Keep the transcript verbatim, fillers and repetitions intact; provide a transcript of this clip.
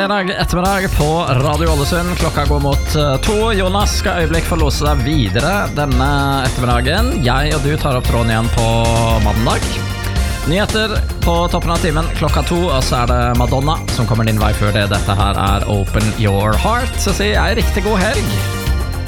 fredag ettermiddag på Radio Ålesund. Klokka går mot to. Jonas skal øyeblikk få lose deg videre denne ettermiddagen. Jeg og du tar opp tråden igjen på mandag. Nyheter på toppen av timen klokka to, og så er det Madonna som kommer din vei før det. Dette her er Open Your Heart. Så sier jeg riktig god helg.